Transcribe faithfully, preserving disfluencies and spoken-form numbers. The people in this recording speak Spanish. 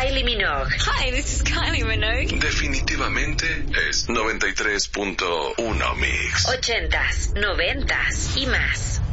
Kylie Minogue. Hi, this is Kylie Minogue. Definitivamente es noventa y tres punto uno Mix. Ochentas, noventas y más.